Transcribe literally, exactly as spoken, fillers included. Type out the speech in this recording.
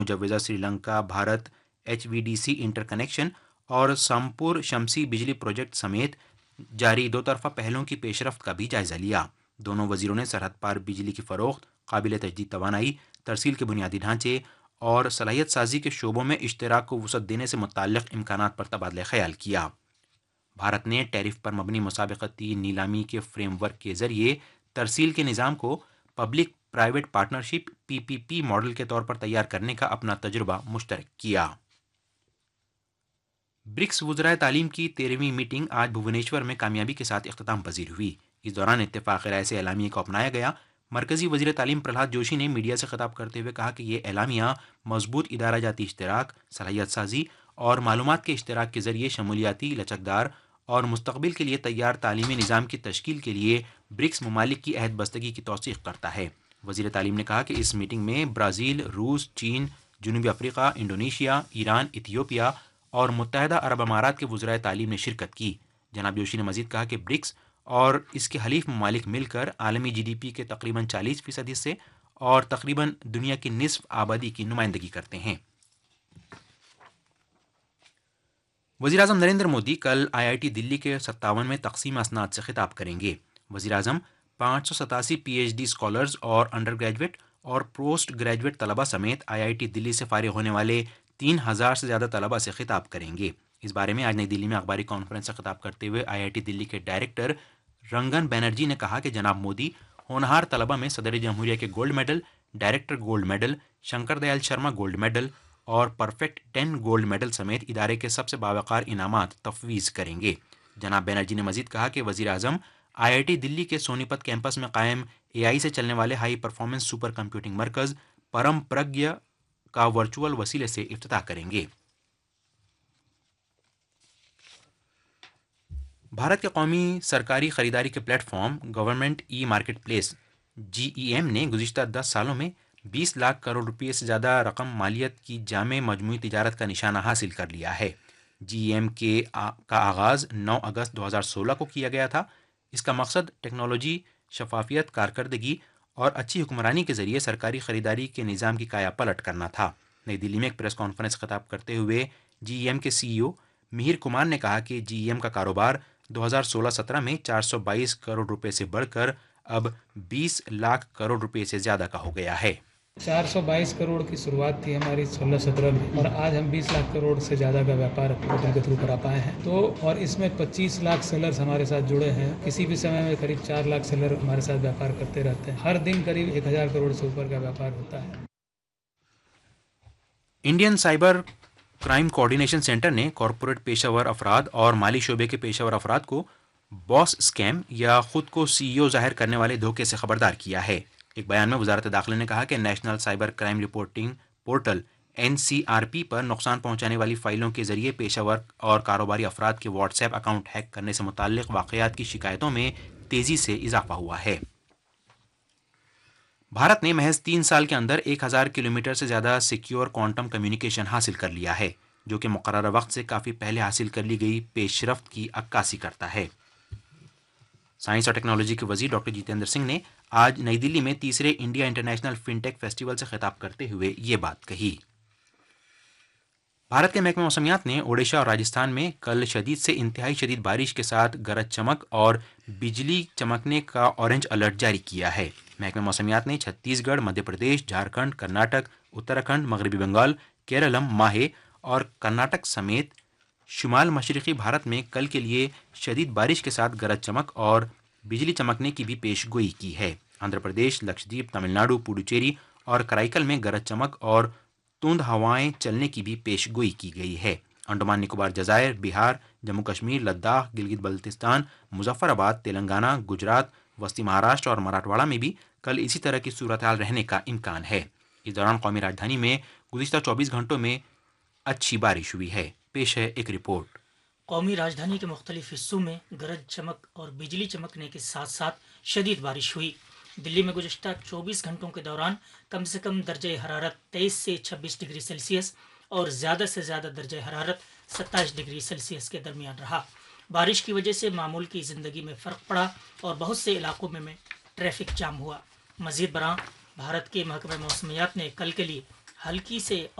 मुजवजा Sri Lanka Bharat H we D C inter connection और समपुर शमसी बिजली project समेत जारी दो तरफा पहलों की पेशरफ्त का भी जायजा लिया। दोनों वजीरों ने सरहद पार बिजली की फरोख्त, काबिल तजदीद तवानाई, तरसील के बुनियादी ढांचे और सलाहियत साजी के शोबों में इश्तराक को वसअत देने से मुतल्लिक़ इम्कानात पर तबादला ख्याल किया। भारत ने टैरिफ पर मबनी मुसाबकती नीलामी के फ्रेमवर्क के जरिए तरसील के निज़ाम को public private partnership P P P model के तौर पर तैयार करने का अपना तजुर्बा मुश्तरक किया। ब्रिक्स वज़राए तालीम की तेरहवीं मीटिंग आज भुवनेश्वर में कामयाबी के साथ इख्तिताम पजीर हुई। इस दौरान इत्तेफाक राय से एलामिया को अपनाया गया। मरकजी वज़ीर तालीम प्रहलाद जोशी ने मीडिया से खिताब करते हुए कहा कि ये एलामिया मजबूत इदारा जाती इश्तराक, सलाहियत साजी और मालूमात के इश्तराक के जरिए शमूलियाती, लचकदार और मुस्तकबिल के लिए तैयार तालीमी निज़ाम की तश्कील के लिए ब्रिक्स ममालिक की अहद बस्तगी की तौसीक़ करता है। वज़ीर तालीम ने कहा कि इस मीटिंग में ब्राज़ील, रूस, चीन, जनूबी अफ्रीका, इंडोनेशिया, ईरान, इथियोपिया और मुत्तहदा अरब अमारात के वज़राए तालीम ने शिरकत की। जनाब जोशी ने मज़ीद कहा कि ब्रिक्स और इसके हलीफ ममालिक मिलकर आलमी जी डी पी के तकरीबन चालीस फ़ीसद हिस्से और तकरीबन दुनिया की निसफ आबादी की नुमाइंदगी करते हैं। वज़ीर आज़म नरेंद्र मोदी कल आई आई टी दिल्ली के सत्तावन में तकसीम असनाद से खिताब करेंगे। वज़ीर आज़म पाँच सौ सतासी पी एच डी स्कॉलर्स और अंडर ग्रेजुएट और पोस्ट ग्रेजुएट तलबा समेत आई आई टी दिल्ली से फारिग होने वाले तीन हज़ार से ज़्यादा तलबा से खिताब करेंगे। इस बारे में आज नई दिल्ली में अखबारी कॉन्फ्रेंस से खिताब करते हुए आई आई टी दिल्ली के डायरेक्टर रंगन बैनर्जी ने कहा कि जनाब मोदी होनहार तलबा में सदर जमहूरिया के gold medal, director gold medal, Shankar Dayal Sharma gold medal और परफेक्ट टेन गोल्ड मेडल समेत इदारे के सबसे बावकार इनामात तफवीज़ करेंगे। जनाब बैनर्जी ने मजीद कहा कि वज़ीर आज़म आई आई टी दिल्ली के सोनीपत कैंपस में कायम ए आई से चलने वाले हाई परफॉर्मेंस सुपर कंप्यूटिंग मरकज़ परम प्रज्ञ का वर्चुअल वसीले से इफ्तिताह करेंगे। भारत के कौमी सरकारी खरीदारी के platform government e market place जी ई एम ने गुज़िश्ता दस सालों में बीस लाख करोड़ रुपये से ज़्यादा रकम मालियत की जामे मजमूई तिजारत का निशाना हासिल कर लिया है। जी ई एम के आ, का आगाज़ नौ अगस्त दो हज़ार सोलह को किया गया था। इसका मकसद टेक्नोलॉजी, शफाफियत, कारकर्दगी और अच्छी हुक्मरानी के ज़रिए सरकारी ख़रीदारी के निज़ाम की काया पलट करना था। नई दिल्ली में एक प्रेस कॉन्फ्रेंस खिताब करते हुए जी ई एम के सी ई ओ मिहिर कुमार ने कहा कि जी ई एम का कारोबार दो हज़ार सोलह सत्रह में चार सौ बाईस करोड़ रुपए से बढ़कर अब बीस लाख करोड़ रुपए से ज़्यादा का हो गया है। चार सौ बाईस करोड़ की शुरुआत थी हमारी सोलह सत्रह में और आज हम बीस लाख करोड़ से ज़्यादा का व्यापार पोर्टल के थ्रू करा पाए हैं। तो और इसमें पच्चीस लाख सेलर्स हमारे साथ जुड़े हैं। किसी भी समय में करीब चार लाख सेलर हमारे साथ व्यापार करते रहते हैं। हर दिन करीब एक हज़ार करोड़ से ऊपर का व्यापार होता है। Indian cyber crime coordination centre ने कॉरपोरेट पेशावर अफराद और माली शोबे के पेशावर अफराद को बॉस स्कैम या खुद को सी ई ओ जाहिर करने वाले धोखे से खबरदार किया है। एक बयान में वजारत दाखिला ने कहा कि national cyber crime reporting portal N C R P पर नुकसान पहुंचाने वाली फ़ाइलों के जरिए पेशावर और कारोबारी अफराद के व्हाट्सएप अकाउंट हैक करने से मुताल्लिक़ वाक़यात की शिकायतों में तेज़ी से इजाफा हुआ है। भारत ने महज तीन साल के अंदर एक हज़ार किलोमीटर से ज़्यादा सिक्योर क्वांटम कम्युनिकेशन हासिल कर लिया है, जो कि मुकर्रर वक्त से काफ़ी पहले हासिल कर ली गई पेशरफ्त की अक्कासी करता है। साइंस और टेक्नोलॉजी के वज़ीर डॉक्टर जितेंद्र सिंह ने आज नई दिल्ली में तीसरे इंडिया इंटरनेशनल फिनटेक फेस्टिवल से खिताब करते हुए ये बात कही। भारत के महकमे मौसमियात ने ओडिशा और राजस्थान में कल शदीद से इंतहाई शदीद बारिश के साथ गरज चमक और बिजली चमकने का ऑरेंज अलर्ट जारी किया है। महकमे मौसमियात ने छत्तीसगढ़, मध्य प्रदेश, झारखंड, कर्नाटक, उत्तराखंड, मगरबी बंगाल, केरलम, माहे और कर्नाटक समेत शुमाल मशरक़ी भारत में कल के लिए शदीद बारिश के साथ गरज चमक और बिजली चमकने की भी पेशगोई की है। आंध्र प्रदेश, लक्षद्वीप, तमिलनाडु, पुडुचेरी और कराईकल में गरज चमक और तुंद हवाएं चलने की भी पेशगोई की गई है। अंडमान निकोबार जज़ायर, बिहार, जम्मू कश्मीर, लद्दाख, गिलगित बल्तिस्तान, मुजफ्फराबाद, तेलंगाना, गुजरात, वस्ती महाराष्ट्र और मराठवाड़ा में भी कल इसी तरह की सूरत हाल रहने का इम्कान है। इस दौरान कौमी राजधानी में गुज़िश्ता चौबीस घंटों में अच्छी बारिश हुई है। पेश है एक रिपोर्ट। कौमी राजधानी के मुख्तलिफ हिस्सों में गरज चमक और बिजली चमकने के साथ साथ शदीद बारिश हुई। दिल्ली में गुज़िश्ता चौबीस घंटों के दौरान कम से कम दर्जे हरारत तेईस से छब्बीस डिग्री सेल्सियस और ज़्यादा से ज़्यादा दर्जे हरारत सत्ताईस डिग्री सेल्सियस के दरमियान रहा। बारिश की वजह से मामूल की ज़िंदगी में फ़र्क पड़ा और बहुत से इलाकों में, में ट्रैफिक जाम हुआ। मज़ीद बरां भारत के महकमे मौसमियात ने कल के लिए हल्की से